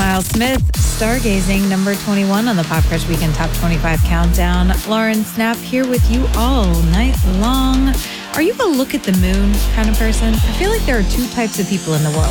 Miles Smith, Stargazing, number 21 on the Pop Crush Weekend Top 25 Countdown. Lauren Snap here with you all night long. Are you a look at the moon kind of person? I feel like there are two types of people in the world.